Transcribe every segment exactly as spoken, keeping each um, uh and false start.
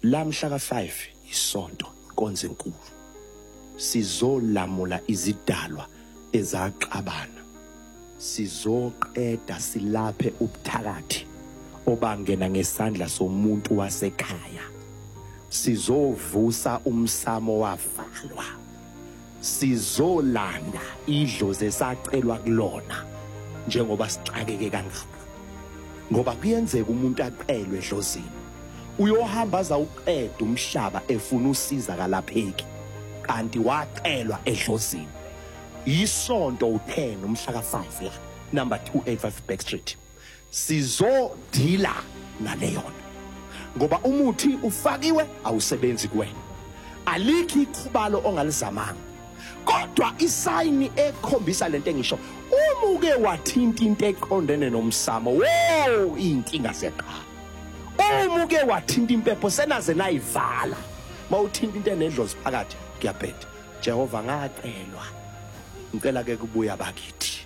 Lamhla ka five isonto inkonzo enkulu. Sizolamula izidalwa ezaqabana. Sizoqeda silaphe ubuthakathi obangena ngesandla somuntu wasekhaya. Sizovusa umsamo wavalwa. Sizolanda idlozi esacelwa kulona njengoba sixakeke kangaka. Ngoba kuyenzeka umuntu aqelwe edlozini. Uyohamba azawuqeda umhlaba efuna usiza kalapheki kanti waqelwa edlozini. Isonto u-ten umhla ka five la number two eighty-five Back Street. Sizodila naleyona ngoba umuthi ufakiwe awusebenzi kuwena. Alikho ikhubalo ongalizamanga. Kodwa isayini ekhombisa lento engisho umuke wathinta into eqondene nomsamo wo inkinga seqala. Umuke wathinta impepho senaze nayivala. Mawuthinta into enedlozi phakathi kuyaphetha. Jehova ngaqelwa. Ngicela ke kubuya bakithi.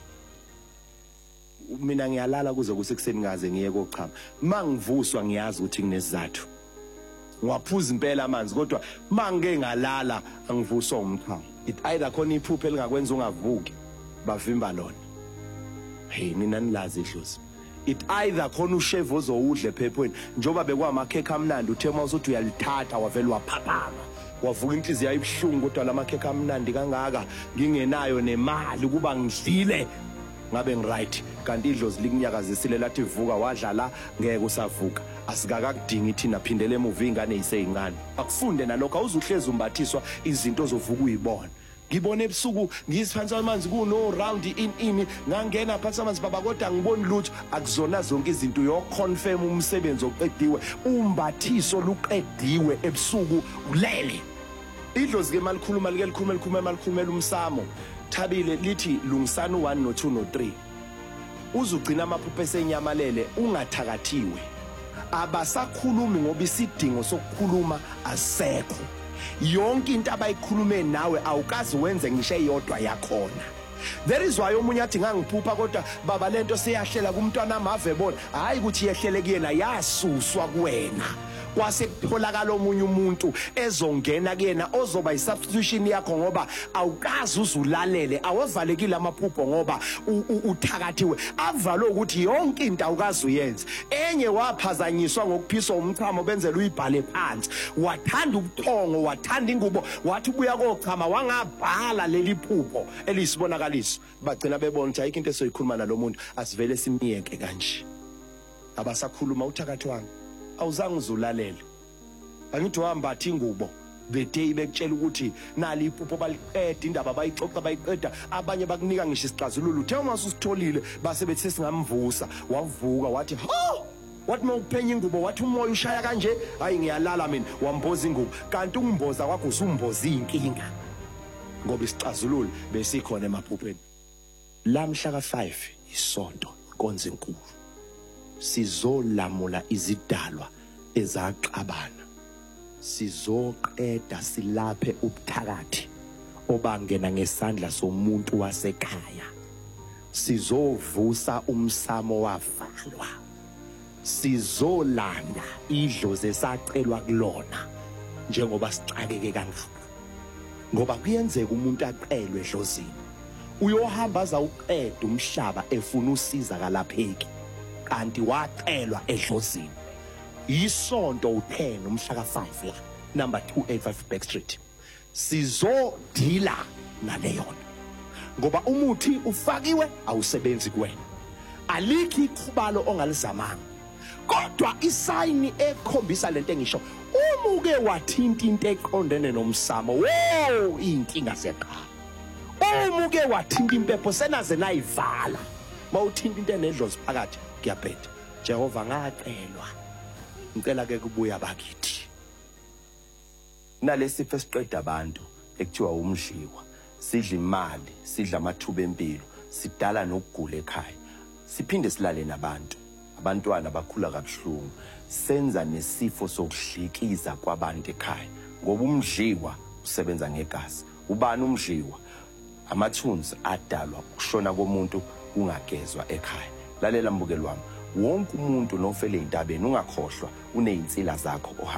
Mina ngiyalala kuze kusekuseni ngaze ngiye kochama. Mangivuswa ngiyazi ukuthi nginesizathu. Ngwaphuza impela amanzi kodwa mange ngalala angivuswa umchamo. It either khona iphupho elingakwenza ungavuki bavimba lona. Hey mina nilazi idlozi. It either khona ushevu ozowudle phephweni njoba bekwamakhekhe amnandi uthe mawusothi uyalithatha wavela waphaphama. Wavuka inhliziyo ayibhlungu kodwa lamakhekhe amnandi kangaka ngingenayo nemali kuba ngidlile ngabe ngiright kanti idlozi likunyakazisile lathi vuka wadlala ngeke usavuka asikakakudingi thina phindele emuva ingane yiseyincane akufunde nalokho awuzuhlezi umbathiswa izinto zovuka uyibona. Ngibone ebusuku ngiziphansi amanzi kuno round in in ngangena phansi amanzi baba kodwa ngiboni lutho akuzona zonke izinto yo confirm umsebenzi oqediwe umbathiso luqediwe ebusuku ulele. Idlozi ke malikhuluma like likhuluma likhuluma malikhulumela umsamo Thabile lithi lungisana u one no two no three. Uzugcina amaphupho esenyamalele ungathakathiwe. Abasakhulumi ngoba isidingo sokukhuluma asekho. Yonke into abayikhulume nawe awukazi wenze ngisho eyodwa yakhona. There is why omunye athi ngangiphupha kodwa baba lento seyahlela kumntwana amave bona hayi ukuthi yehlele kuyena yasuswa kuwena. Kwase kutholakala omunye umuntu ezongena kuyena ozoba isubstitution yakho ngoba awukazi uzulalele awavalekile amaphupho ngoba uthakathiwe avalo ukuthi yonke into awukazi uyenze. Enye waphazanyiswa ngokuphiswa umchamo benzela uyibhale phansi wathanda ubuthongo wathanda ingubo wathi ubuya kochama wangabhala leli phupho elisibonakaliso bagcina bebona ukuthi ayikho into esoyikhuluma nalomuntu asivele simiyeke kanje. Abasakhuluma uthakathwanga awuzange uzulalela. Angithi wambatha ingubo the day bekutshela ukuthi nali iphupho baliqeda indaba bayixoxa bayiqeda abanye bakunika ngisho isixazululo uthe uma usitholile base bethi singamvusa wavuka wathi ha wathi mawuphenya ingubo wathi umoya ushaya kanje hayi ngiyalala mina wamboza ingubo kanti ungimboza kwakho usumboza inkinga ngoba isixazululo besikhona emaphupheni. Lamhla ka five isonto inkonzo enkulu. Sizolamula izidalwa ezaqabana. Sizoqeda silaphe ubuthakathi obangena ngesandla somuntu wasekhaya. Sizovusa umsamo wavalwa. Sizolanda idlozi esacelwa kulona njengoba sixakeke kangaka. Ngoba kuyenzeka umuntu aqelwe edlozini. Uyohamba azawuqeda umhlaba efuna usiza kalapheki kanti waqelwa edlozini. Isonto u-ten umhla ka five la number two eighty-five Back Street. Sizodila naleyona ngoba umuthi ufakiwe awusebenzi kuwena. Alikho ikhubalo ongalizamanga. Kodwa isayini ekhombisa lento engisho umuke wathinta into eqondene nomsamo wo inkinga seqala. Umuke wathinta impepho senaze nayivala. Mawuthinta into enedlozi phakathi kuyaphetha. Jehova ngaqelwa. Ngicela ke kubuya bakithi. Nalesifo esiqeda abantu ekuthiwa umdliwa. Sidla imali, sidla amathuba empilo, sidala nokugula ekhaya. Siphinde silale nabantu. Abantwana bakhula kabuhlungu. Senza nesifo sokuhlikiza kwabantu ekhaya. Ngoba umdliwa usebenza ngegazi. Ubani umdliwa? Amathunzi adalwa ukushona komuntu ungagezwa ekhaya. Lalela mbukeli wami. Wonke umuntu nofele intabeni ungakhohlwa unezinsila zakho.